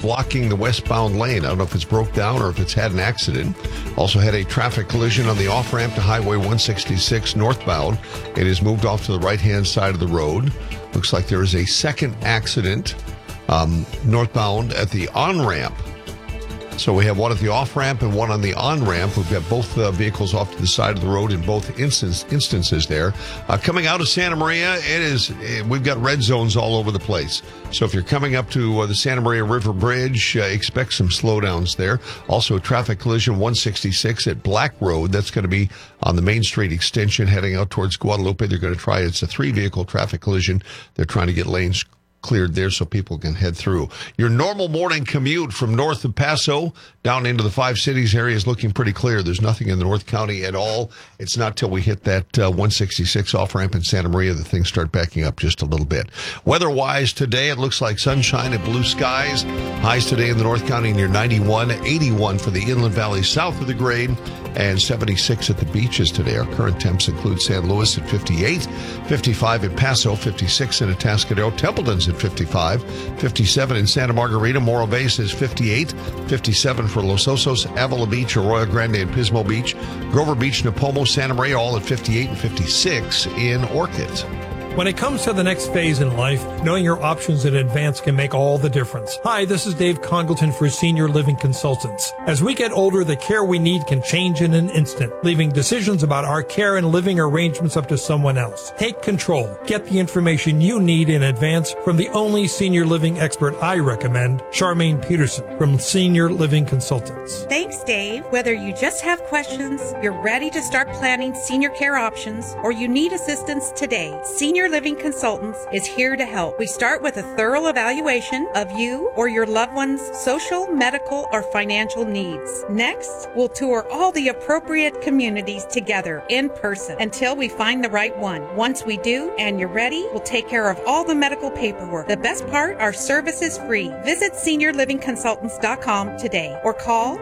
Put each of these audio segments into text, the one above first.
blocking the westbound lane. I don't know if it's broke down or if it's had an accident. Also had a traffic collision on the off-ramp to Highway 166 northbound. It is moved off to the right-hand side of the road. Looks like there is a second accident northbound at the on-ramp. So we have one at the off-ramp and one on the on-ramp. We've got both vehicles off to the side of the road in both instances there. Coming out of Santa Maria, we've got red zones all over the place. So if you're coming up to the Santa Maria River Bridge, expect some slowdowns there. Also a traffic collision 166 at Black Road. That's going to be on the Main Street extension heading out towards Guadalupe. They're going to try, it's a 3-vehicle traffic collision. They're trying to get lanes cleared there so people can head through. Your normal morning commute from north of Paso down into the 5 cities area is looking pretty clear. There's nothing in the North County at all. It's not till we hit that 166 off-ramp in Santa Maria that things start backing up just a little bit. Weather-wise today, it looks like sunshine and blue skies. Highs today in the North County near 91, 81 for the Inland Valley south of the grade, and 76 at the beaches today. Our current temps include San Luis at 58, 55 in Paso, 56 in Atascadero, Templeton's at 55, 57 in Santa Margarita, Morro Bay is 58, 57 for Los Osos, Avila Beach, Arroyo Grande, and Pismo Beach, Grover Beach, Napomo, Santa Maria, all at 58 and 56 in Orchid. When it comes to the next phase in life, knowing your options in advance can make all the difference. Hi, this is Dave Congleton for Senior Living Consultants. As we get older, the care we need can change in an instant, leaving decisions about our care and living arrangements up to someone else. Take control. Get the information you need in advance from the only senior living expert I recommend, Charmaine Peterson from Senior Living Consultants. Thanks, Dave. Whether you just have questions, you're ready to start planning senior care options, or you need assistance today, Senior Living Consultants is here to help. We start with a thorough evaluation of you or your loved one's social, medical, or financial needs. Next, we'll tour all the appropriate communities together in person until we find the right one. Once we do, and you're ready, we'll take care of all the medical paperwork. The best part, our service is free. Visit seniorlivingconsultants.com today or call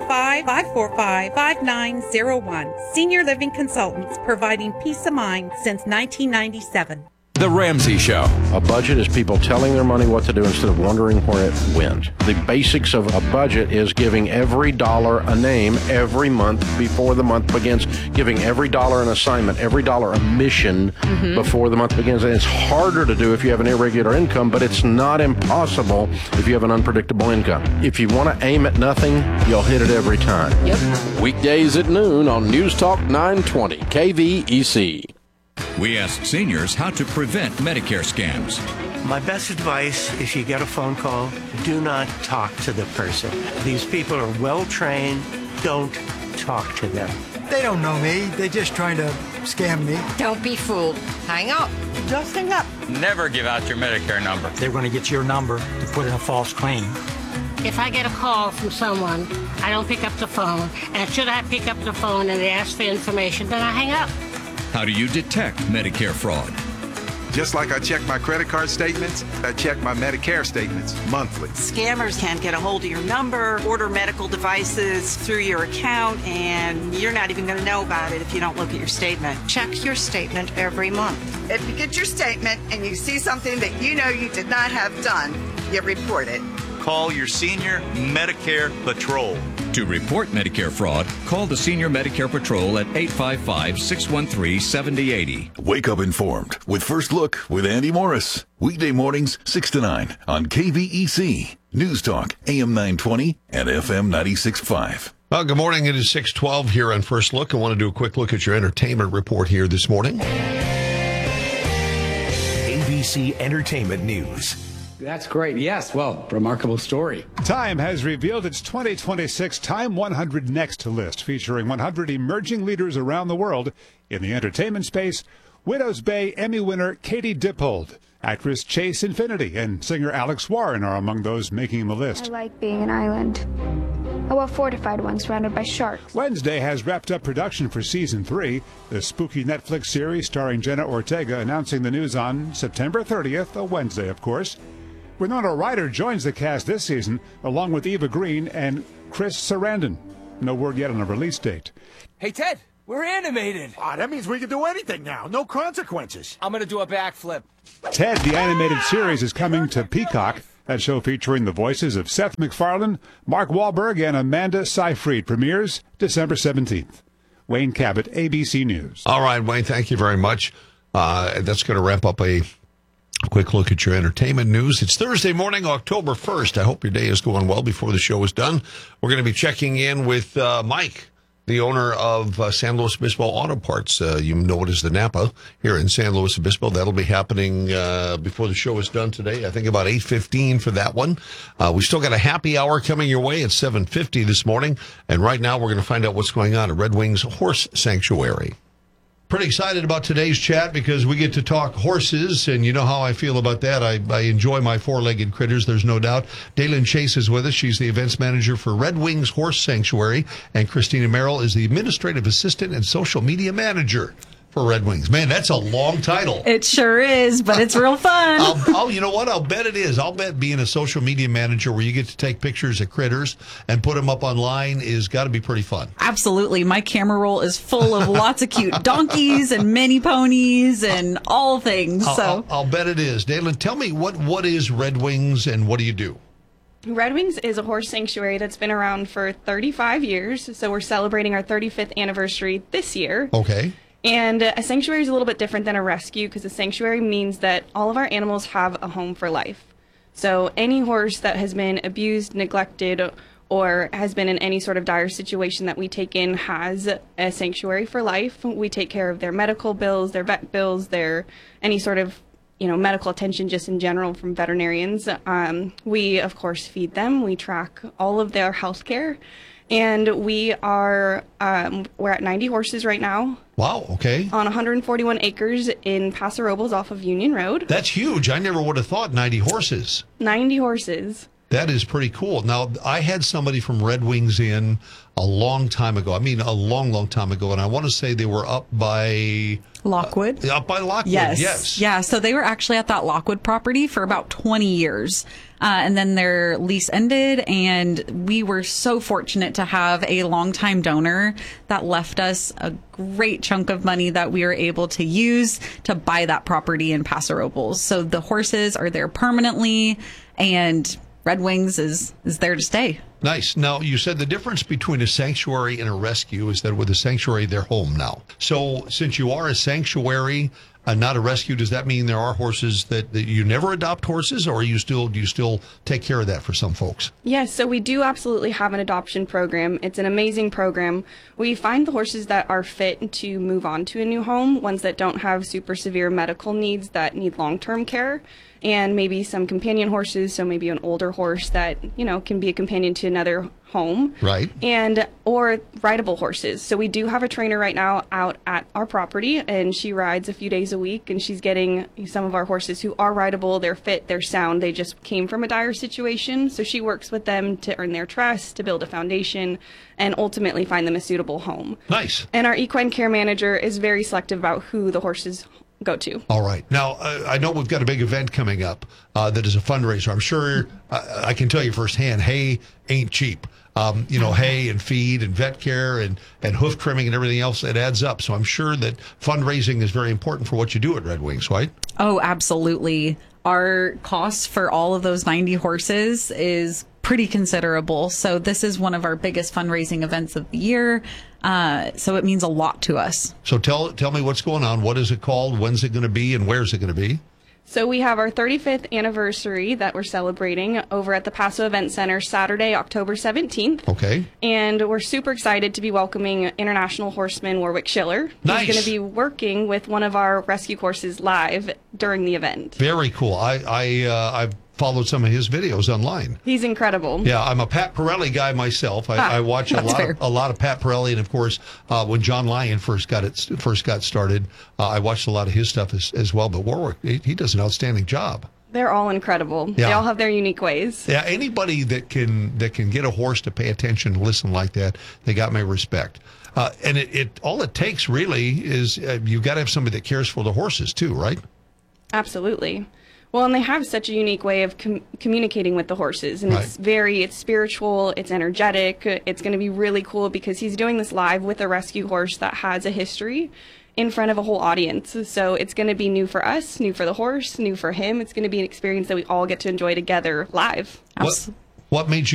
805-545-5901. Senior Living Consultants, providing peace of mind since 1997. The Ramsey Show. A budget is people telling their money what to do instead of wondering where it went. The basics of a budget is giving every dollar a name every month before the month begins, giving every dollar an assignment, every dollar a mission before the month begins. And it's harder to do if you have an irregular income, but it's not impossible if you have an unpredictable income. If you want to aim at nothing, you'll hit it every time. Yep. Weekdays at noon on News Talk 920 KVEC. We ask seniors how to prevent Medicare scams. My best advice, if you get a phone call, do not talk to the person. These people are well-trained. Don't talk to them. They don't know me. They're just trying to scam me. Don't be fooled. Hang up. Just hang up. Never give out your Medicare number. They're going to get your number to put in a false claim. If I get a call from someone, I don't pick up the phone. And should I pick up the phone and they ask for information, then I hang up. How do you detect Medicare fraud? Just like I check my credit card statements, I check my Medicare statements monthly. Scammers can get a hold of your number, order medical devices through your account, and you're not even going to know about it if you don't look at your statement. Check your statement every month. If you get your statement and you see something that you know you did not have done, you report it. Call your Senior Medicare Patrol. To report Medicare fraud, call the Senior Medicare Patrol at 855-613-7080. Wake up informed with First Look with Andy Morris. Weekday mornings 6 to 9 on KVEC. News Talk, AM 920 and FM 96.5. Well, good morning. It is 6:12 here on First Look. I want to do a quick look at your entertainment report here this morning. ABC Entertainment News. That's great. Yes. Well, remarkable story. Time has revealed its 2026 Time 100 Next list, featuring 100 emerging leaders around the world in the entertainment space. Widows Bay Emmy winner Katie Dippold, actress Chase Infinity, and singer Alex Warren are among those making the list. I like being an island. A well-fortified one surrounded by sharks. Wednesday has wrapped up production for Season 3, the spooky Netflix series starring Jenna Ortega, announcing the news on September 30th, a Wednesday, of course. Winona Ryder joins the cast this season, along with Eva Green and Chris Sarandon. No word yet on a release date. Hey, Ted, we're animated. That means we can do anything now. No consequences. I'm going to do a backflip. Ted, the animated series, is coming to Peacock. That show featuring the voices of Seth MacFarlane, Mark Wahlberg, and Amanda Seyfried premieres December 17th. Wayne Cabot, ABC News. All right, Wayne, thank you very much. That's going to wrap up a quick look at your entertainment news. It's Thursday morning, October 1st. I hope your day is going well before the show is done. We're going to be checking in with Mike, the owner of San Luis Obispo Auto Parts. You know it as the Napa here in San Luis Obispo. That'll be happening before the show is done today. I think about 8:15 for that one. We still got a happy hour coming your way at 7:50 this morning. And right now we're going to find out what's going on at Red Wings Horse Sanctuary. Pretty excited about today's chat because we get to talk horses, and you know how I feel about that. I enjoy my four-legged critters, there's no doubt. Daylin Chase is with us. She's the events manager for Red Wings Horse Sanctuary, and Christina Merrill is the administrative assistant and social media manager for Red Wings. Man, that's a long title. It sure is, but it's real fun. You know what? I'll bet it is. I'll bet being a social media manager where you get to take pictures of critters and put them up online is got to be pretty fun. Absolutely. My camera roll is full of lots of cute donkeys and mini ponies and all things. I'll bet it is. Daylin, tell me, what is Red Wings and what do you do? Red Wings is a horse sanctuary that's been around for 35 years, so we're celebrating our 35th anniversary this year. Okay. And a sanctuary is a little bit different than a rescue because a sanctuary means that all of our animals have a home for life. So any horse that has been abused, neglected, or has been in any sort of dire situation that we take in has a sanctuary for life. We take care of their medical bills, their vet bills, their any sort of medical attention just in general from veterinarians. We, of course, feed them. We track all of their health care. And we are, we're at 90 horses right now. Wow, okay. On 141 acres in Paso Robles off of Union Road. That's huge. I never would have thought 90 horses. 90 horses. That is pretty cool. Now, I had somebody from Red Wings in a long time ago. I mean, a long, long time ago. And I want to say they were up by... Lockwood? Up by Lockwood, yes. Yeah, so they were actually at that Lockwood property for about 20 years. And then their lease ended, and we were so fortunate to have a longtime donor that left us a great chunk of money that we were able to use to buy that property in Paso Robles. So the horses are there permanently, and Red Wings is there to stay. Nice. Now, you said the difference between a sanctuary and a rescue is that with a sanctuary, they're home now. So since you are a sanctuary and not a rescue, does that mean there are horses that you never adopt horses, or do you still take care of that for some folks? Yes, so we do absolutely have an adoption program. It's an amazing program. We find the horses that are fit to move on to a new home, ones that don't have super severe medical needs that need long-term care, and maybe some companion horses, so maybe an older horse that, can be a companion to another home. Right. Or rideable horses. So we do have a trainer right now out at our property, and she rides a few days a week, and she's getting some of our horses who are rideable, they're fit, they're sound, they just came from a dire situation. So she works with them to earn their trust, to build a foundation, and ultimately find them a suitable home. Nice. And our equine care manager is very selective about who the horses go to. All right. Now, I know we've got a big event coming up that is a fundraiser. I'm sure I can tell you firsthand, hay ain't cheap. Hay and feed and vet care and hoof trimming and everything else, it adds up. So I'm sure that fundraising is very important for what you do at Red Wings, right? Oh, absolutely. Our costs for all of those 90 horses is pretty considerable. So this is one of our biggest fundraising events of the year. So it means a lot to us. So tell me what's going on. What is it called? When's it going to be? And where's it going to be? So we have our 35th anniversary that we're celebrating over at the Paso Event Center Saturday, October 17th. Okay. And we're super excited to be welcoming international horseman Warwick Schiller. Nice. He's going to be working with one of our rescue horses live during the event. Very cool. I've followed some of his videos online. He's incredible. Yeah, I'm a Pat Pirelli guy myself. I watch a lot of Pat Pirelli, and of course, when John Lyon first got started, I watched a lot of his stuff as well. But Warwick, he does an outstanding job. They're all incredible. Yeah. They all have their unique ways. Yeah, anybody that can get a horse to pay attention and listen like that, they got my respect. And it all it takes really is you've got to have somebody that cares for the horses too, right? Absolutely. Well, and they have such a unique way of communicating with the horses, and right. It's spiritual, it's energetic. It's going to be really cool because he's doing this live with a rescue horse that has a history, in front of a whole audience. So it's going to be new for us, new for the horse, new for him. It's going to be an experience that we all get to enjoy together live. What made you